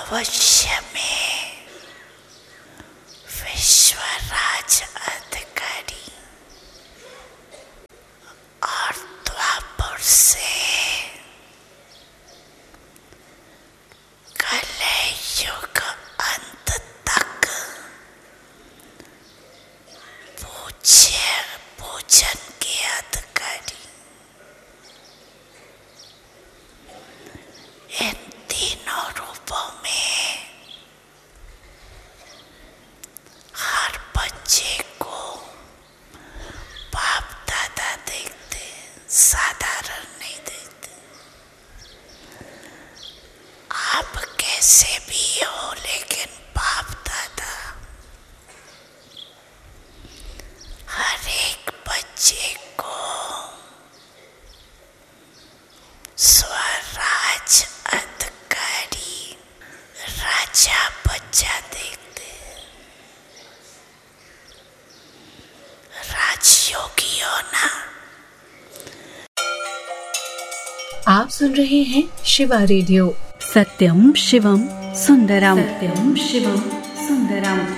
भविष्य में विश्वराज अधिकारी और द्वापर से कलयुग अंत तक पूजन के अधिकारी, इन तीनों रूपों में हर बच्चे को बाप दादा देखते, साधारण नहीं देखते। आप कैसे भी हो, लेकिन बाप दादा हर एक बच्चे को स्वराज अधिकारी, राजा बच्चा देखते हैं। राजयोगी होना। आप सुन रहे हैं शिवा रेडियो। सत्यम शिवम सुंदरम। सत्यम शिवम सुंदरम।